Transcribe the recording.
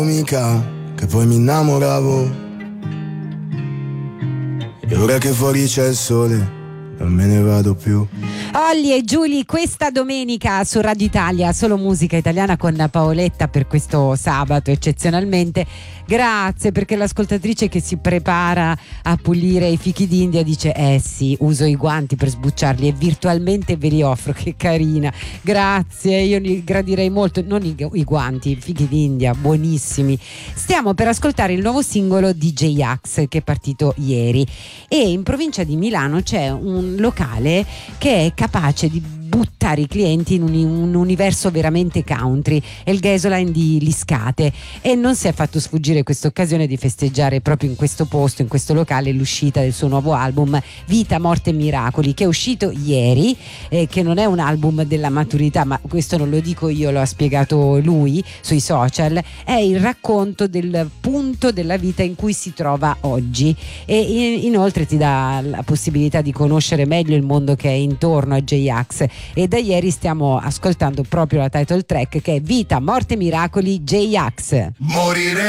Mica che poi mi innamoravo, e ora che fuori c'è il sole non me ne vado più. Olli e Giulia questa domenica su Radio Italia, solo musica italiana con Paoletta per questo sabato eccezionalmente. Grazie, perché l'ascoltatrice che si prepara a pulire i fichi d'India dice sì, uso i guanti per sbucciarli e virtualmente ve li offro, che carina. Grazie, io li gradirei molto, non i guanti, i fichi d'India buonissimi. Stiamo per ascoltare il nuovo singolo di J-Ax che è partito ieri, e in provincia di Milano c'è un locale che è capace di buttare i clienti in un universo veramente country, è il Gasoline di Liscate, e non si è fatto sfuggire questa occasione di festeggiare proprio in questo posto, in questo locale, l'uscita del suo nuovo album Vita, Morte e Miracoli, che è uscito ieri, che non è un album della maturità, ma questo non lo dico io, lo ha spiegato lui sui social, è il racconto del punto della vita in cui si trova oggi, e inoltre ti dà la possibilità di conoscere meglio il mondo che è intorno a J-Ax. E da ieri stiamo ascoltando proprio la title track, che è Vita, Morte e Miracoli, J-Ax. Morire